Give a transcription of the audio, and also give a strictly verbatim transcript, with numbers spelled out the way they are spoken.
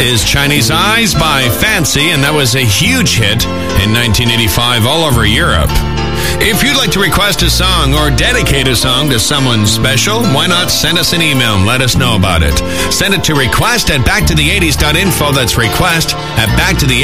is Chinese Eyes by Fancy, and that was a huge hit in nineteen eighty-five all over Europe. If you'd like to request a song or dedicate a song to someone special, why not send us an email and let us know about it. Send it to request at back to the eighties dot info. That's request at back to the